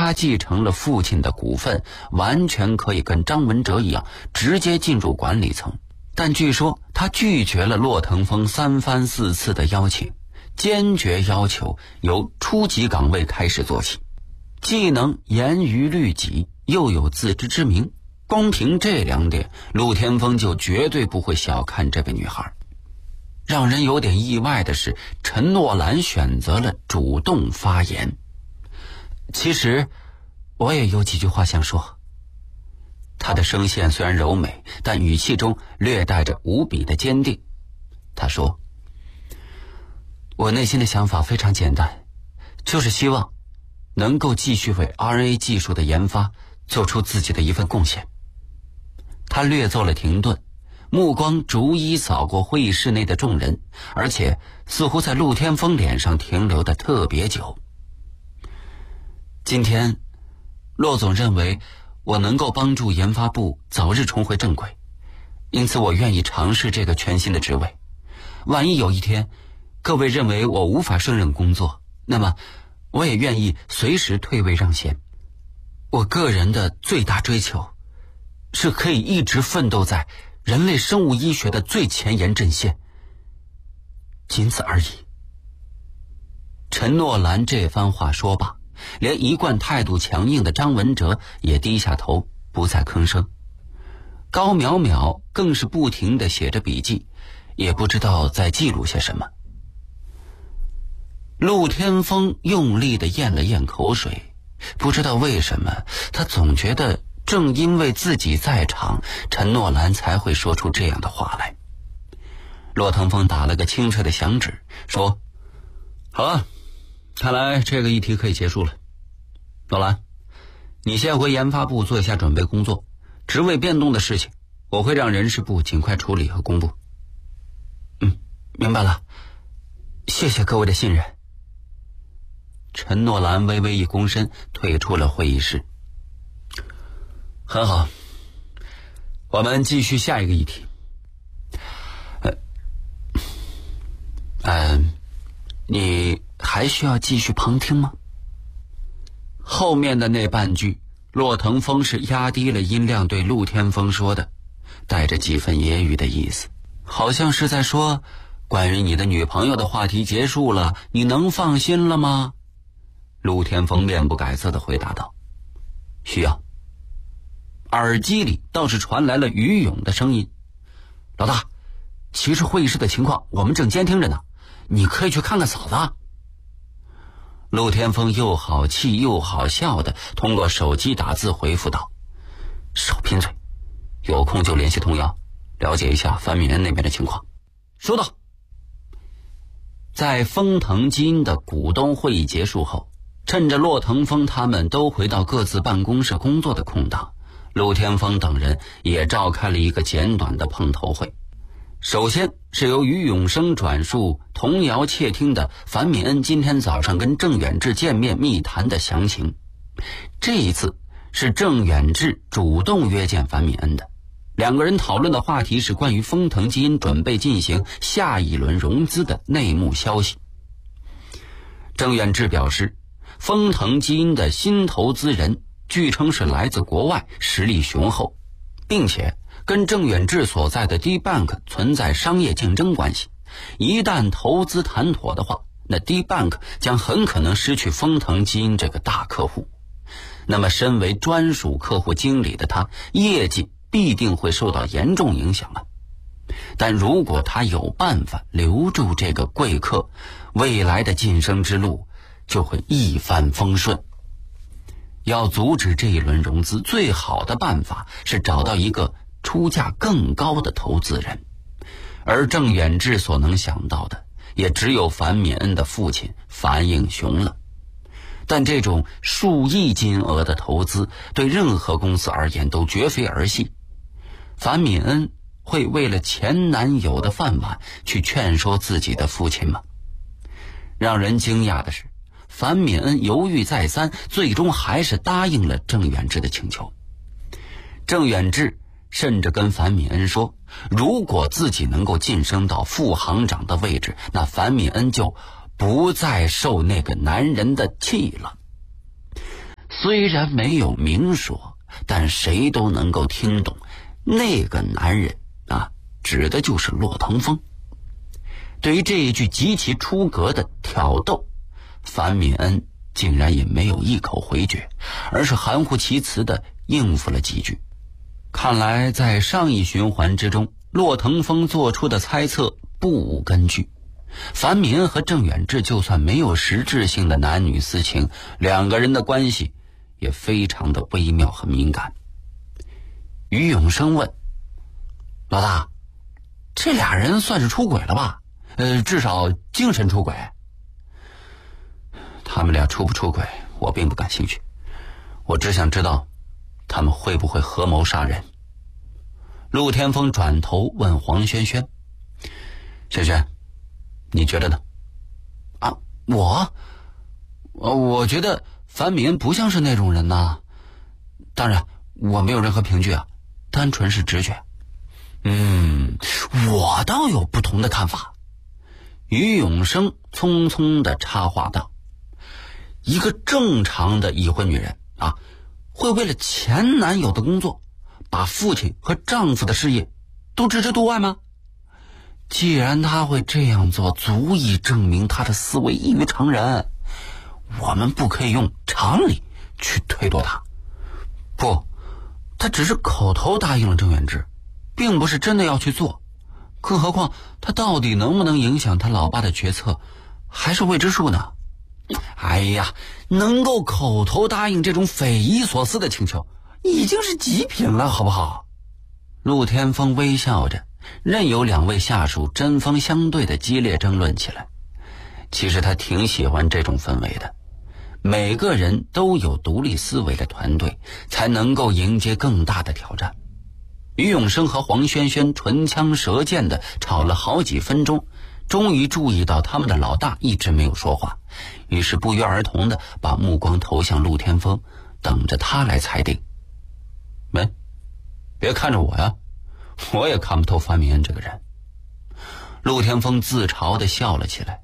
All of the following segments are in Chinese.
他继承了父亲的股份，完全可以跟张文哲一样直接进入管理层。但据说他拒绝了骆腾锋3番4次的邀请，坚决要求由初级岗位开始做起，既能严于律己，又有自知之明。光凭这2点，陆天风就绝对不会小看这位女孩。让人有点意外的是，陈诺兰选择了主动发言。其实我也有几句话想说。他的声线虽然柔美，但语气中略带着无比的坚定。他说，我内心的想法非常简单，就是希望能够继续为 RNA 技术的研发做出自己的一份贡献。他略作了停顿，目光逐一扫过会议室内的众人，而且似乎在陆天风脸上停留的特别久。今天骆总认为我能够帮助研发部早日重回正轨，因此我愿意尝试这个全新的职位。万一有一天各位认为我无法胜任工作，那么我也愿意随时退位让贤。我个人的最大追求是可以一直奋斗在人类生物医学的最前沿阵线，仅此而已。陈诺兰这番话说罢，连一贯态度强硬的张文哲也低下头，不再吭声。高淼淼更是不停地写着笔记，也不知道在记录些什么。陆天风用力地咽了咽口水，不知道为什么，他总觉得正因为自己在场，陈诺兰才会说出这样的话来。骆腾锋打了个清脆的响指，说，好了，看来这个议题可以结束了。诺兰，你先回研发部做一下准备工作，职位变动的事情我会让人事部尽快处理和公布。明白了，谢谢各位的信任。陈诺兰微微一躬身，退出了会议室。很好，我们继续下一个议题。你还需要继续旁听吗？后面的那半句，骆腾锋是压低了音量对陆天风说的，带着几分揶揄的意思，好像是在说，关于你的女朋友的话题结束了，你能放心了吗？陆天风面不改色地回答道，需要。耳机里倒是传来了于勇的声音，老大，其实会议室的情况我们正监听着呢，你可以去看看嫂子。陆天风又好气又好笑的通过手机打字回复道，少贫嘴，有空就联系童谣，了解一下樊敏恩那边的情况。收到。在丰腾基因的股东会议结束后，趁着骆腾锋他们都回到各自办公室工作的空档，陆天风等人也召开了一个简短的碰头会。首先是由于永生转述童谣窃听的樊敏恩今天早上跟郑远志见面密谈的详情。这一次是郑远志主动约见樊敏恩的，两个人讨论的话题是关于丰腾基因准备进行下一轮融资的内幕消息。郑远志表示，丰腾基因的新投资人据称是来自国外，实力雄厚，并且跟郑远志所在的 D-Bank 存在商业竞争关系。一旦投资谈妥的话，那 D-Bank 将很可能失去丰腾基因这个大客户。那么身为专属客户经理的他，业绩必定会受到严重影响了。但如果他有办法留住这个贵客，未来的晋升之路就会一帆风顺。要阻止这一轮融资，最好的办法是找到一个出价更高的投资人，而郑远志所能想到的也只有樊敏恩的父亲樊应雄了。但这种数亿金额的投资对任何公司而言都绝非儿戏，樊敏恩会为了前男友的饭碗去劝说自己的父亲吗？让人惊讶的是，樊敏恩犹豫再三，最终还是答应了郑远志的请求。郑远志甚至跟樊敏恩说，如果自己能够晋升到副行长的位置，那樊敏恩就不再受那个男人的气了。 虽然没有明说，但谁都能够听懂，那个男人指的就是骆腾风。对于这一句极其出格的挑逗，樊敏恩竟然也没有一口回绝，而是含糊其辞地应付了几句。看来在上一循环之中，骆腾风做出的猜测不无根据。樊敏恩和郑远志就算没有实质性的男女私情，两个人的关系也非常的微妙和敏感。于永生问：老大，这俩人算是出轨了吧？至少精神出轨。他们俩出不出轨我并不感兴趣，我只想知道他们会不会合谋杀人。陆天风转头问黄轩轩：轩轩，你觉得呢？我觉得樊敏恩不像是那种人呐。当然我没有任何凭据单纯是直觉。我倒有不同的看法。于永生匆匆地插话道：一个正常的已婚女人会为了前男友的工作，把父亲和丈夫的事业都置之度外吗？既然她会这样做，足以证明她的思维异于常人，我们不可以用常理去推脱她。不，她只是口头答应了郑远志，并不是真的要去做，更何况她到底能不能影响她老爸的决策还是未知数呢。哎呀，能够口头答应这种匪夷所思的请求已经是极品了，好不好？陆天风微笑着，任由两位下属针锋相对的激烈争论起来。其实他挺喜欢这种氛围的，每个人都有独立思维的团队，才能够迎接更大的挑战。于永生和黄轩轩唇枪舌剑的吵了好几分钟，终于注意到他们的老大一直没有说话，于是不约而同的把目光投向陆天风，等着他来裁定。别看着我呀，我也看不透樊敏恩这个人。陆天风自嘲的笑了起来。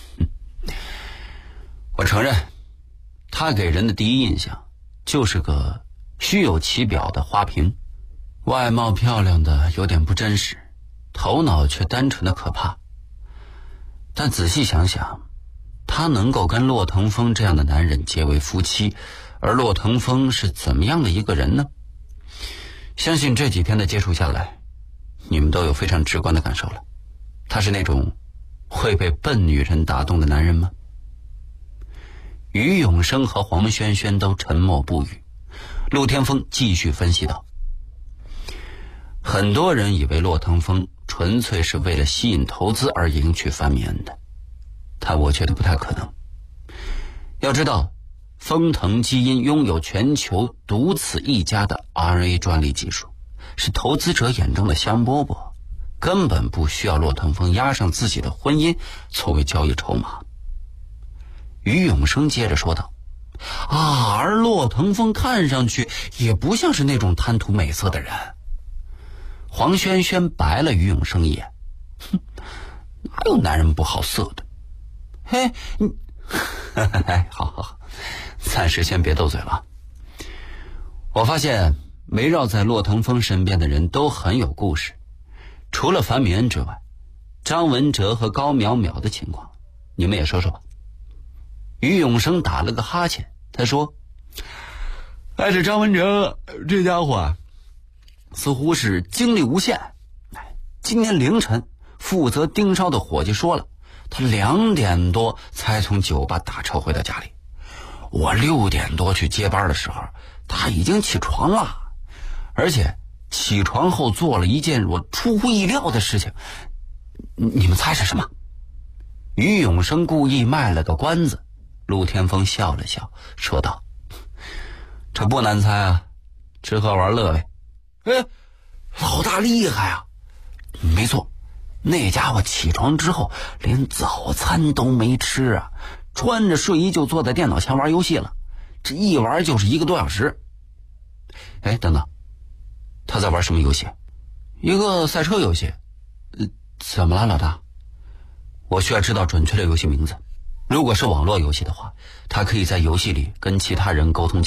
我承认，他给人的第一印象就是个虚有其表的花瓶，外貌漂亮的有点不真实，头脑却单纯的可怕。但仔细想想，他能够跟骆腾风这样的男人结为夫妻，而骆腾风是怎么样的一个人呢？相信这几天的接触下来，你们都有非常直观的感受了。他是那种会被笨女人打动的男人吗？于永生和黄轩轩都沉默不语。陆天风继续分析道：很多人以为骆腾风纯粹是为了吸引投资而迎娶樊敏恩的，但我觉得不太可能。要知道，风腾基因拥有全球独此一家的 RNA 专利技术，是投资者眼中的香饽饽，根本不需要骆腾风押上自己的婚姻作为交易筹码。于永生接着说道：而骆腾风看上去也不像是那种贪图美色的人。黄轩轩白了于永生一眼：哪有男人不好色的？嘿，你好，暂时先别斗嘴了。我发现围绕在骆腾风身边的人都很有故事，除了樊敏恩之外，张文哲和高淼淼的情况你们也说说吧。于永生打了个哈欠，他说：这张文哲这家伙似乎是精力无限。今天凌晨负责盯梢的伙计说了，他2点多才从酒吧打车回到家里。我6点多去接班的时候，他已经起床了，而且起床后做了一件我出乎意料的事情。你们猜是什么？于永生故意卖了个关子。陆天风笑了笑说道：这不难猜啊，吃喝玩乐呗。老大厉害啊！没错，那家伙起床之后连早餐都没吃啊，穿着睡衣就坐在电脑前玩游戏了，这一玩就是1个多小时。等等，他在玩什么游戏？一个赛车游戏。怎么了，老大？我需要知道准确的游戏名字。如果是网络游戏的话，他可以在游戏里跟其他人沟通